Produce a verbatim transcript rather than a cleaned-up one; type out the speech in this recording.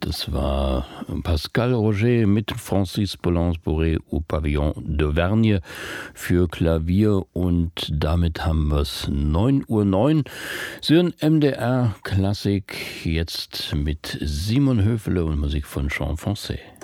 Das war Pascal Roger mit Francis Poulenc-Bourré au Pavillon d'Auvergne für Klavier und damit haben wir es neun Uhr neun. Sie hören M D R Klassik jetzt mit Simon Höfele und Musik von Jean Foncé.